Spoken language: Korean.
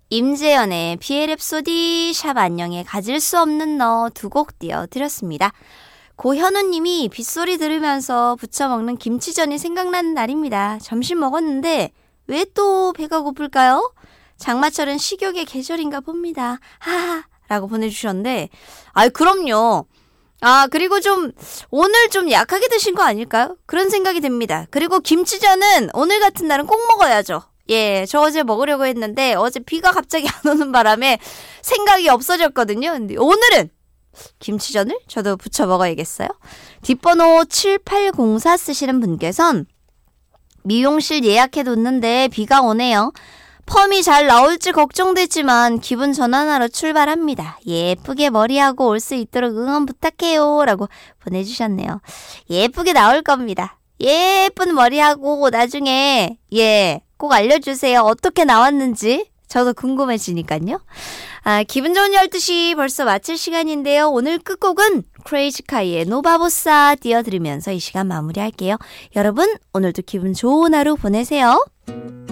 임재현의 비엘 랩소디 샵 안녕에 가질 수 없는 너 두 곡 띄워드렸습니다. 고현우님이 빗소리 들으면서 부쳐 먹는 김치전이 생각나는 날입니다. 점심 먹었는데 왜 또 배가 고플까요? 장마철은 식욕의 계절인가 봅니다. 하하 라고 보내주셨는데 그럼요. 그리고 오늘 좀 약하게 드신 거 아닐까요? 그런 생각이 듭니다. 그리고 김치전은 오늘 같은 날은 꼭 먹어야죠. 예, 저 어제 먹으려고 했는데 어제 비가 갑자기 안 오는 바람에 생각이 없어졌거든요. 근데 오늘은 김치전을 저도 부쳐 먹어야겠어요. 뒷번호 7804 쓰시는 분께선 미용실 예약해뒀는데 비가 오네요. 펌이 잘 나올지 걱정되지만 기분 전환하러 출발합니다. 예쁘게 머리하고 올 수 있도록 응원 부탁해요 라고 보내주셨네요. 예쁘게 나올 겁니다. 예쁜 머리하고 나중에 꼭 알려주세요. 어떻게 나왔는지 저도 궁금해지니까요. 기분 좋은 12시 벌써 마칠 시간인데요. 오늘 끝곡은 크레이지카이의 노바보사 띄워드리면서 이 시간 마무리할게요. 여러분 오늘도 기분 좋은 하루 보내세요.